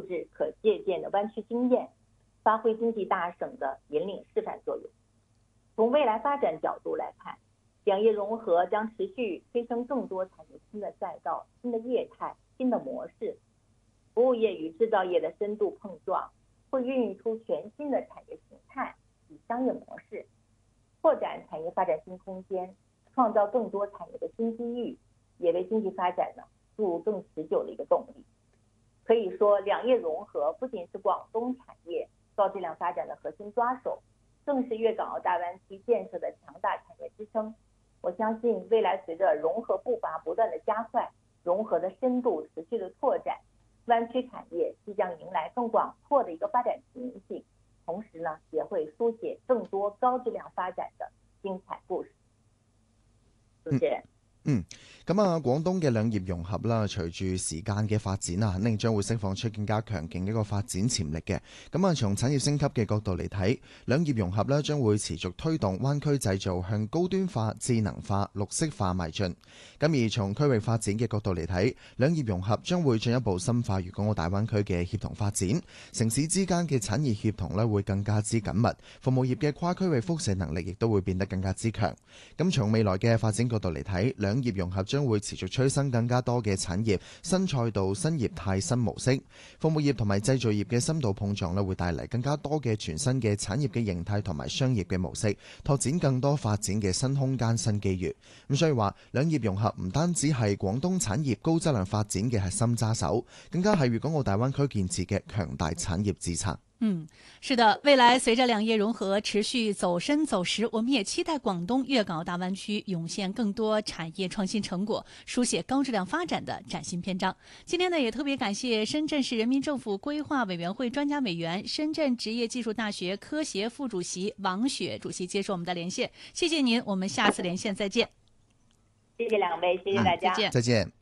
复制可借鉴的湾区经验，发挥经济大省的引领示范作用。从未来发展角度来看，两业融合将持续催生更多产业新的赛道、新的业态、新的模式，服务业与制造业的深度碰撞，会孕育出全新的产业形态与商业模式，拓展产业发展新空间，创造更多产业的新机遇，也为经济发展注入更持久的一个动力。可以说，两业融合不仅是广东产业高质量发展的核心抓手，更是粤港澳大湾区建设的强大产业支撑。我相信未来随着融合步伐不断的加快，融合的深度持续的拓展，湾区产业即将迎来更广阔的一个发展前景，同时也会书写更多高质量發展嘅精彩故事。主持人。 咁廣東嘅兩業融合啦，隨住時間嘅發展肯定將會釋放出更加強勁嘅一個發展潛力嘅。咁從產業升級嘅角度嚟睇，兩業融合咧將會持續推動灣區製造向高端化、智能化、綠色化邁進。咁而從區域發展嘅角度嚟睇，兩業融合將會進一步深化粵港澳大灣區嘅協同發展，城市之間嘅產業協同咧會更加之緊密，服務業嘅跨區域輻射能力亦都會變得更加之強。咁從未來嘅發展角度嚟睇，兩業融合將會持續催生更加多嘅產業、新賽道、新業態、新模式。服務業同埋製造業嘅深度碰撞會帶嚟更加多嘅全新嘅產業嘅形態同埋商業嘅模式，拓展更多發展嘅新空間、新機遇。咁所以話，兩業融合唔單止係廣東產業高質量發展嘅核心揸手，更加係粵港澳大灣區建設嘅強大產業支撐。 是的，未來隨着兩業融合持續走深走實，我們也期待廣東粵港澳大灣區湧現更多產業創新成果，書寫高質量發展的嶄新篇章。今天呢，也特別感謝深圳市人民政府規劃委員會專家委員、深圳職業技術大學科協副主席王雪主席接受我們的連線。謝謝您，我們下次連線再見。 謝謝兩位，謝謝大家， 再見。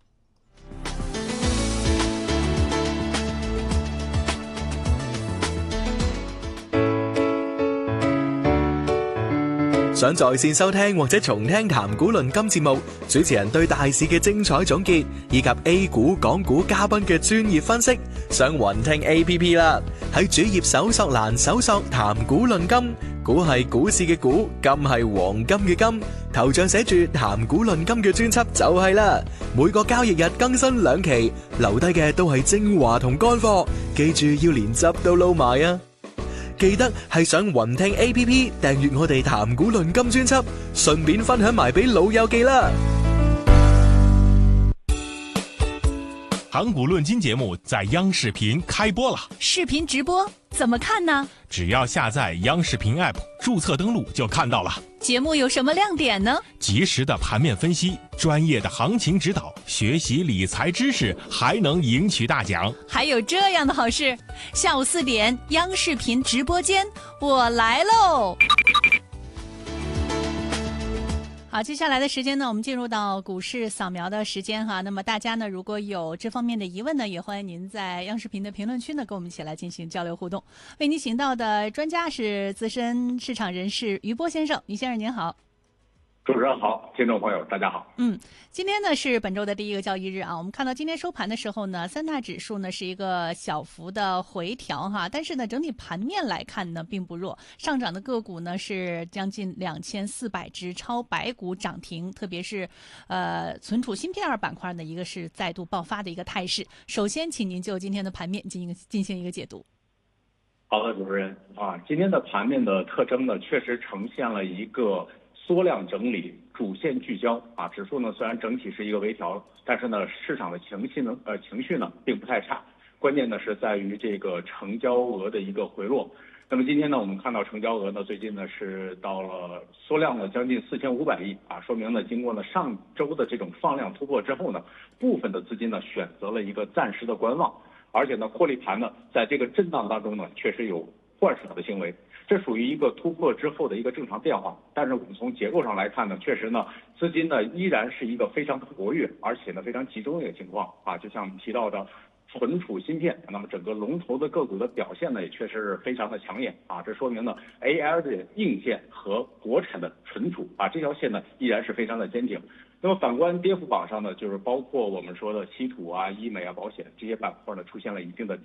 想在線收聽或者重聽談股論金節目，主持人對大市嘅精彩總結，以及 A 股、港股嘉賓嘅專業分析，上雲聽 APP 啦。喺主頁搜索欄搜索談股論金，股係股市嘅股，金係黃金嘅金，頭像寫住談股論金嘅專輯就係啦。每個交易日更新2期，留低嘅都係精華同乾貨，記住要連汁都撈埋啊！記得係上雲聽 APP 訂閱我哋談股論金專輯，順便分享埋俾老友記啦。 談股論金節目在央視頻開播了， 視頻直播怎麼看呢？ 只要下載央視頻 App， 註冊登錄就看到了。 節目有什麼亮點呢？ 及時的盤面分析，專業的行情指導，學習理財知識，還能贏取大獎。 還有這樣的好事，下午4點央視頻直播間，我來嘍。好，接下來的時間呢，我們進入到股市掃描的時間哈。那麼大家呢，如果有這方面的疑問呢，也歡迎您在央視頻的評論區呢，跟我們一起來進行交流互動。為您請到的專家是資深市場人士余波先生，余先生您好。 主持人好，聽眾朋友大家好。 今天呢是本周的第一個交易日啊，我們看到今天收盤的時候呢，三大指數呢是一個小幅的回調哈，但是呢整體盤面來看呢並不弱，上漲的個股呢是將近2400隻，超百股漲停，特別是存儲芯片板塊呢一個是再度爆發的一個態勢。首先請您就今天的盤面進行一個解讀。 好的，主持人啊，今天的盤面的特徵呢確實呈現了一個縮量整理，主線聚焦啊，指數呢雖然整體是一個微調，但是呢市場的情緒呢並不太差，關鍵呢是在於這個成交額的一個回落。那麼今天呢我們看到成交額呢最近呢是到了縮量呢將近4500億啊，說明呢經過呢上周的這種放量突破之後呢，部分的資金呢選擇了一個暫時的觀望，而且呢獲利盤呢在這個震盪當中呢確實有換手的行為，這屬於一個突破之後的一個正常變化。但是我們從結構上來看呢，確實呢資金呢依然是一個非常活躍而且呢非常集中的一個情況啊，就像提到的存儲芯片，那麼整個龍頭的個股的表現呢也確實是非常的搶眼啊，這說明呢 AI 的硬件和國產的存儲啊這條線呢依然是非常的堅挺。那麼反觀跌幅榜上呢，就是包括我們說的稀土啊、醫美啊、保險這些板塊呢出現了一定的